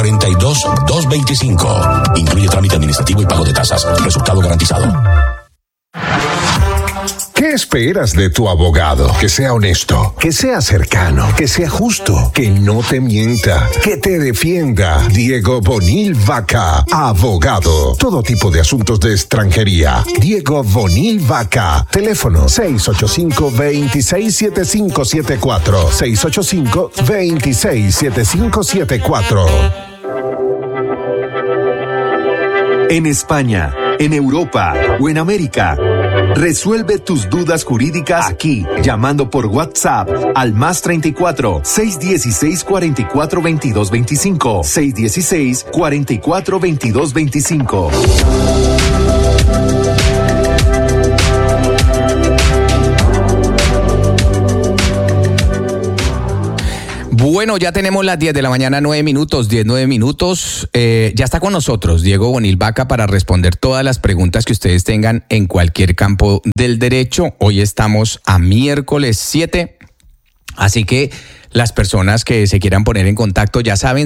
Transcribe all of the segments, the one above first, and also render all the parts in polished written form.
42-225. Incluye trámite administrativo y pago de tasas. Resultado garantizado. ¿Qué esperas de tu abogado? Que sea honesto, que sea cercano, que sea justo, que no te mienta, que te defienda. Diego Bonil Vaca, abogado. Todo tipo de asuntos de extranjería. Diego Bonil Vaca. Teléfono 685-267574. 685-267574. En España, en Europa o en América. Resuelve tus dudas jurídicas aquí, llamando por WhatsApp al +34 616 44 22 25 616 44 22 25. Bueno, ya tenemos las 10 de la mañana, 9 minutos. Ya está con nosotros Diego Bonil Vaca para responder todas las preguntas que ustedes tengan en cualquier campo del derecho. Hoy estamos a miércoles 7, así que las personas que se quieran poner en contacto ya saben,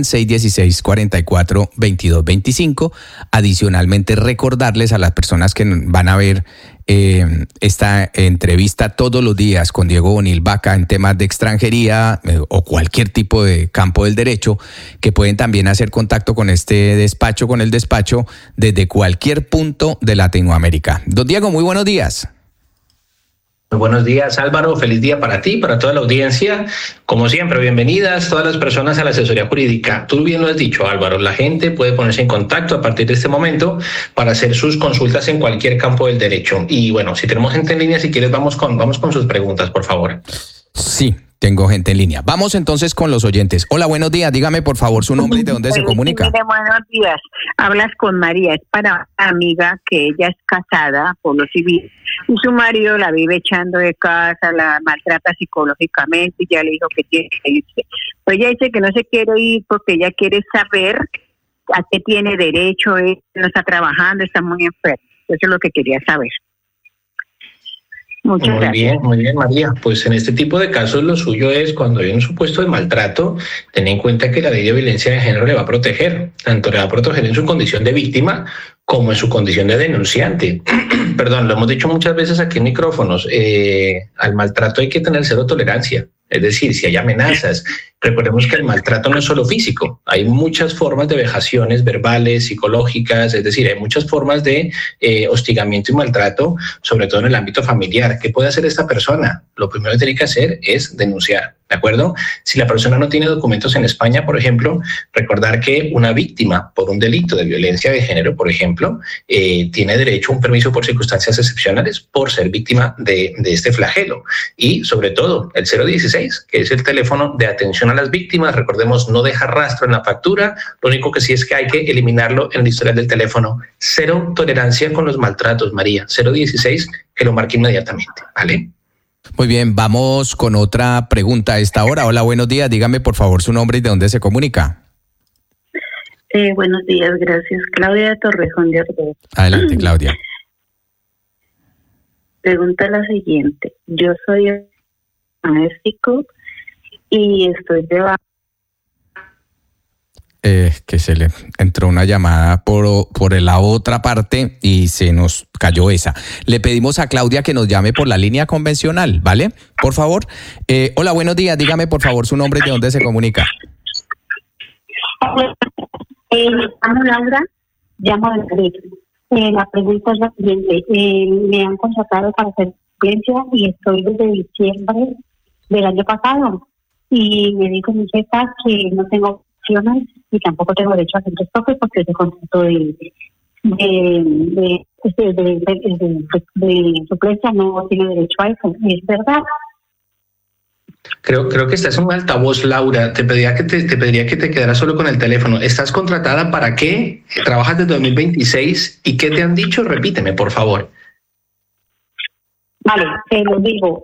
616-44-22-25. Adicionalmente, recordarles a las personas que van a ver esta entrevista todos los días con Diego Bonil Vaca en temas de extranjería o cualquier tipo de campo del derecho, que pueden también hacer contacto con este despacho, con el despacho, desde cualquier punto de Latinoamérica. Don Diego, muy buenos días. Muy buenos días, Álvaro. Feliz día para ti, para toda la audiencia. Como siempre, bienvenidas todas las personas a la asesoría jurídica. Tú bien lo has dicho, Álvaro. La gente puede ponerse en contacto a partir de este momento para hacer sus consultas en cualquier campo del derecho. Y bueno, si tenemos gente en línea, si quieres, vamos con sus preguntas, por favor. Sí, tengo gente en línea. Vamos entonces con los oyentes. Hola, buenos días. Dígame, por favor, su nombre y de dónde se comunica. Buenos días. Hablas con María. Es para una amiga que ella es casada por lo civil y su marido la vive echando de casa, la maltrata psicológicamente y ya le dijo que tiene que irse. Pues ella dice que no se quiere ir porque ella quiere saber a qué tiene derecho, él no está trabajando, está muy enfermo. Eso es lo que quería saber. Muchas gracias. Muy bien, María. Pues en este tipo de casos lo suyo es, cuando hay un supuesto de maltrato, tener en cuenta que la ley de violencia de género le va a proteger. Tanto le va a proteger en su condición de víctima como en su condición de denunciante. Perdón, lo hemos dicho muchas veces aquí en micrófonos. Al maltrato hay que tener cero tolerancia. Es decir, si hay amenazas, recordemos que el maltrato no es solo físico, hay muchas formas de vejaciones verbales, psicológicas, es decir, hay muchas formas de hostigamiento y maltrato, sobre todo en el ámbito familiar. ¿Qué puede hacer esta persona? Lo primero que tiene que hacer es denunciar, ¿de acuerdo? Si la persona no tiene documentos en España, por ejemplo, recordar que una víctima por un delito de violencia de género, por ejemplo, tiene derecho a un permiso por circunstancias excepcionales por ser víctima de este flagelo. Y sobre todo el 016, que es el teléfono de atención a las víctimas. Recordemos, no deja rastro en la factura, lo único que sí es que hay que eliminarlo en el historial del teléfono. Cero tolerancia con los maltratos, María. 016, que lo marque inmediatamente, ¿vale? Muy bien, vamos con otra pregunta a esta hora. Hola, buenos días. Dígame, por favor, su nombre y de dónde se comunica. Buenos días, gracias. Claudia de Torrejón de Ardoz. Adelante, Claudia. Pregunta la siguiente. Yo soy doméstico y estoy llevando. Que se le entró una llamada por la otra parte y se nos cayó esa. Le pedimos a Claudia que nos llame por la línea convencional, ¿vale? Por favor. Hola, buenos días. Dígame, por favor, su nombre y de dónde se comunica. Me llamo Laura, llamo de Madrid. La pregunta es la siguiente. Me han contratado para hacer suplencia y estoy desde diciembre del año pasado. Y me dijo mi jefa que no tengo opciones y tampoco tengo derecho a hacer estoques porque ese contrato de suplencia no tiene derecho a eso. ¿Es verdad? Creo que estás en un altavoz, Laura. Te pediría que te quedaras solo con el teléfono. ¿Estás contratada para qué? ¿Trabajas desde 2026? ¿Y qué te han dicho? Repíteme, por favor. Vale, te lo digo.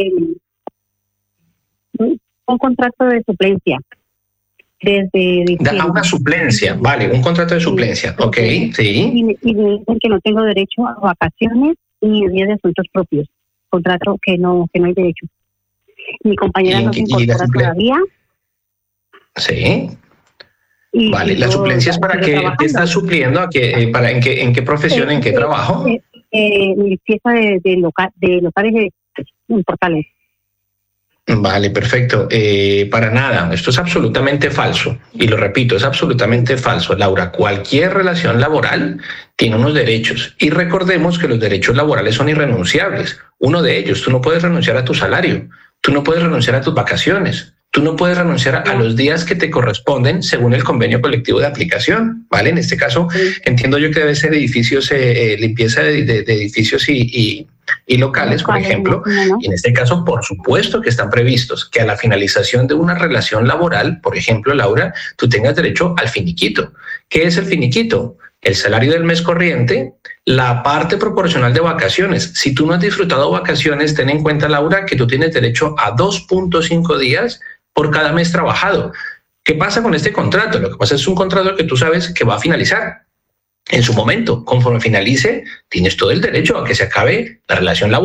Un contrato de suplencia. Desde diciembre. Da una suplencia, vale, un contrato de suplencia. Ok, sí. Y me dicen que no tengo derecho a vacaciones ni a días de asuntos propios. Contrato que no hay derecho. Mi compañera no se incorpora todavía. Sí. Vale, la suplencia es para qué te estás supliendo, a qué, en qué profesión, en qué trabajo. Limpieza de locales en portales. Vale, perfecto. Para nada, esto es absolutamente falso. Y lo repito, es absolutamente falso. Laura, cualquier relación laboral tiene unos derechos. Y recordemos que los derechos laborales son irrenunciables. Uno de ellos, tú no puedes renunciar a tu salario, tú no puedes renunciar a tus vacaciones, tú no puedes renunciar a los días que te corresponden según el convenio colectivo de aplicación, ¿vale? En este caso, entiendo yo que debe ser edificios, limpieza de edificios y locales, por ejemplo. Y en este caso, por supuesto que están previstos que a la finalización de una relación laboral, por ejemplo, Laura, tú tengas derecho al finiquito. ¿Qué es el finiquito? El salario del mes corriente, la parte proporcional de vacaciones. Si tú no has disfrutado vacaciones, ten en cuenta, Laura, que tú tienes derecho a 2.5 días por cada mes trabajado. ¿Qué pasa con este contrato? Lo que pasa es un contrato que tú sabes que va a finalizar en su momento. Conforme finalice, tienes todo el derecho a que se acabe la relación laboral.